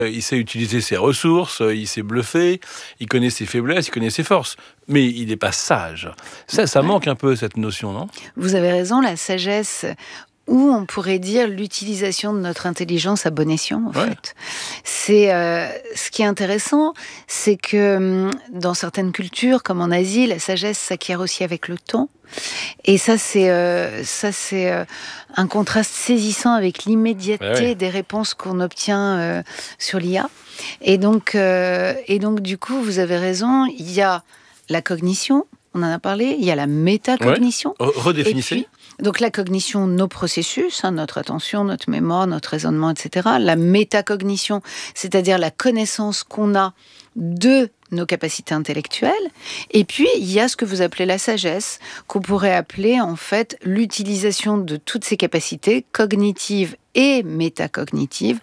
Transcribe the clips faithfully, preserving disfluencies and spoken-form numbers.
Il sait utiliser ses ressources, il sait bluffer, il connaît ses faiblesses, il connaît ses forces. Mais il n'est pas sage. Ça, ça manque un peu, cette notion, non ? Vous avez raison, la sagesse, ou on pourrait dire l'utilisation de notre intelligence à bon escient, en ouais. fait. C'est, euh, ce qui est intéressant, c'est que dans certaines cultures, comme en Asie, la sagesse s'acquiert aussi avec le temps. Et ça, c'est, euh, ça, c'est euh, un contraste saisissant avec l'immédiateté ouais, ouais. des réponses qu'on obtient euh, sur l'I A. Et donc, euh, et donc, du coup, vous avez raison, il y a la cognition, on en a parlé, il y a la métacognition. Ouais. Redéfinissez. Et puis, donc la cognition, nos processus, hein, notre attention, notre mémoire, notre raisonnement, et cetera. La métacognition, c'est-à-dire la connaissance qu'on a de nos capacités intellectuelles. Et puis, il y a ce que vous appelez la sagesse, qu'on pourrait appeler en fait l'utilisation de toutes ces capacités cognitives et métacognitives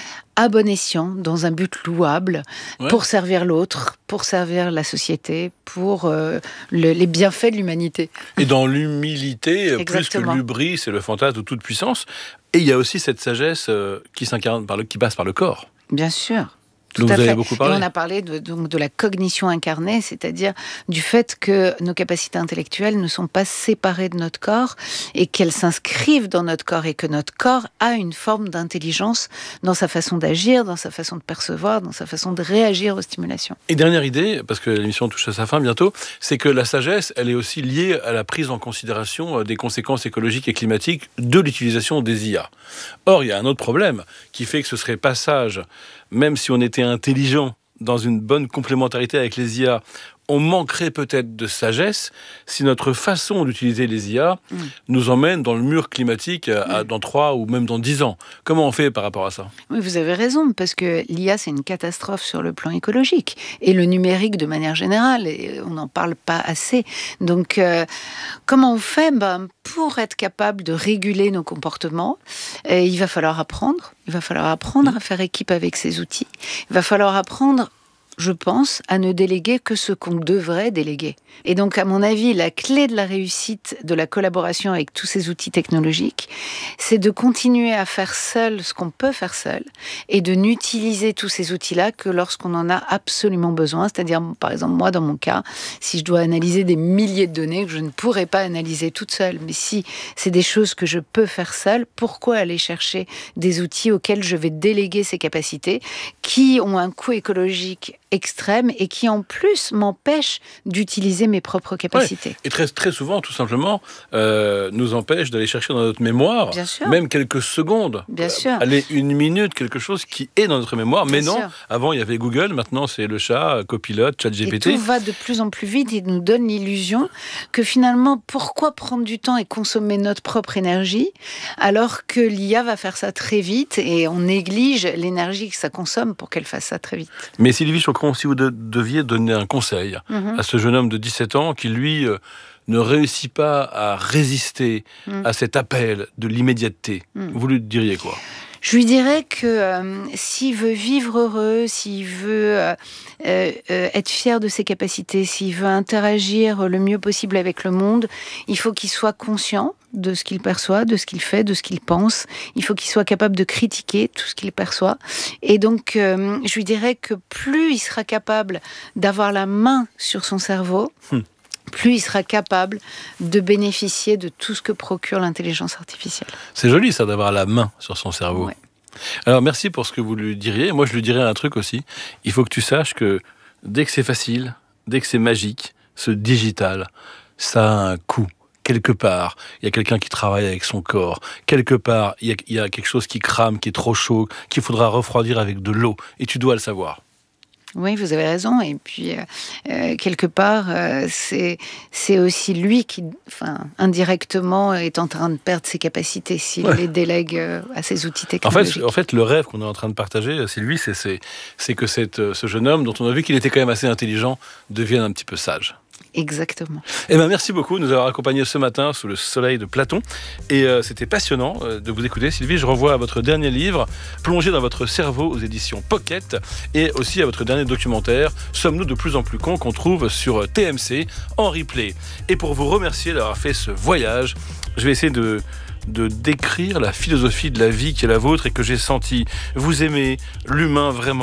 à bon escient, dans un but louable, ouais. pour servir l'autre, pour servir la société, pour euh, le, les bienfaits de l'humanité. Et dans l'humilité, plus que l'hubris, c'est le fantasme de toute puissance. Et il y a aussi cette sagesse euh, qui s'incarne par le, qui passe par le corps. Bien sûr. Tout vous avez beaucoup parlé. Et on a parlé de, donc, de la cognition incarnée, c'est-à-dire du fait que nos capacités intellectuelles ne sont pas séparées de notre corps et qu'elles s'inscrivent dans notre corps et que notre corps a une forme d'intelligence dans sa façon d'agir, dans sa façon de percevoir, dans sa façon de réagir aux stimulations. Et dernière idée, parce que l'émission touche à sa fin bientôt, c'est que la sagesse, elle est aussi liée à la prise en considération des conséquences écologiques et climatiques de l'utilisation des I A. Or, il y a un autre problème qui fait que ce serait pas sage, même si on était intelligent dans une bonne complémentarité avec les I A, on manquerait peut-être de sagesse si notre façon d'utiliser les I A mmh. nous emmène dans le mur climatique à, mmh. dans trois ou même dans dix ans. Comment on fait par rapport à ça ? Oui, vous avez raison, parce que l'I A, c'est une catastrophe sur le plan écologique. Et le numérique, de manière générale, et on n'en parle pas assez. Donc, euh, comment on fait ? Ben, pour être capable de réguler nos comportements, euh, il va falloir apprendre. Il va falloir apprendre mmh. à faire équipe avec ces outils. Il va falloir apprendre, je pense, à ne déléguer que ce qu'on devrait déléguer. Et donc, à mon avis, la clé de la réussite de la collaboration avec tous ces outils technologiques, c'est de continuer à faire seul ce qu'on peut faire seul et de n'utiliser tous ces outils-là que lorsqu'on en a absolument besoin. C'est-à-dire, par exemple, moi, dans mon cas, si je dois analyser des milliers de données que je ne pourrais pas analyser toute seule, mais si c'est des choses que je peux faire seule, pourquoi aller chercher des outils auxquels je vais déléguer ces capacités qui ont un coût écologique extrême et qui en plus m'empêche d'utiliser mes propres capacités. Ouais. Et très, très souvent, tout simplement, euh, nous empêche d'aller chercher dans notre mémoire, même quelques secondes, Bien sûr. aller une minute, quelque chose qui est dans notre mémoire. Mais Bien non, sûr. Avant il y avait Google, maintenant c'est le chat, Copilot, ChatGPT. Et tout va de plus en plus vite et nous donne l'illusion que finalement, pourquoi prendre du temps et consommer notre propre énergie alors que l'I A va faire ça très vite et on néglige l'énergie que ça consomme pour qu'elle fasse ça très vite. Mais Sylvie Chocron, si vous de, deviez donner un conseil mm-hmm. à ce jeune homme de dix-sept ans qui, lui, euh, ne réussit pas à résister mm. à cet appel de l'immédiateté, mm. vous lui diriez quoi ? Je lui dirais que euh, s'il veut vivre heureux, s'il veut euh, euh, être fier de ses capacités, s'il veut interagir le mieux possible avec le monde, il faut qu'il soit conscient de ce qu'il perçoit, de ce qu'il fait, de ce qu'il pense. Il faut qu'il soit capable de critiquer tout ce qu'il perçoit. Et donc, euh, je lui dirais que plus il sera capable d'avoir la main sur son cerveau, hum. plus il sera capable de bénéficier de tout ce que procure l'intelligence artificielle. C'est joli ça, d'avoir la main sur son cerveau. Ouais. Alors merci pour ce que vous lui diriez. Moi je lui dirais un truc aussi. Il faut que tu saches que dès que c'est facile, dès que c'est magique, ce digital, ça a un coût. Quelque part, il y a quelqu'un qui travaille avec son corps. Quelque part, il y a, il y a quelque chose qui crame, qui est trop chaud, qu'il faudra refroidir avec de l'eau. Et tu dois le savoir. Oui, vous avez raison. Et puis, euh, quelque part, euh, c'est, c'est aussi lui qui, enfin, indirectement, est en train de perdre ses capacités s'il ouais. les délègue euh, à ces outils technologiques. En fait, en fait, le rêve qu'on est en train de partager, c'est lui, c'est, c'est, c'est que cette, ce jeune homme, dont on a vu qu'il était quand même assez intelligent, devienne un petit peu sage. Exactement. Eh ben, merci beaucoup de nous avoir accompagnés ce matin sous le soleil de Platon. Et euh, c'était passionnant euh, de vous écouter. Sylvie, je renvoie à votre dernier livre, Plongé dans votre cerveau aux éditions Pocket, et aussi à votre dernier documentaire, Sommes-nous de plus en plus cons, qu'on trouve sur T M C en replay. Et pour vous remercier d'avoir fait ce voyage, je vais essayer de... de décrire la philosophie de la vie qui est la vôtre et que j'ai senti. Vous aimez l'humain vraiment